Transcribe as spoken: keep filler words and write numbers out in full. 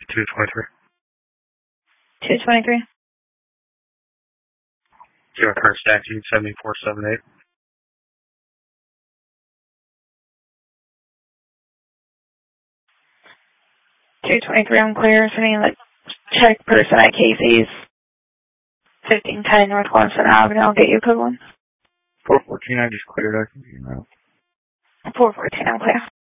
two twenty-three. two twenty-three. Your current statute seventy-four seventy-eight. two twenty-three, I'm clear. Sending the check person at Casey's. fifteen ten North Clemson Avenue. I'll get you a good one. four fourteen, I just cleared. I can do now. four fourteen, I'm clear.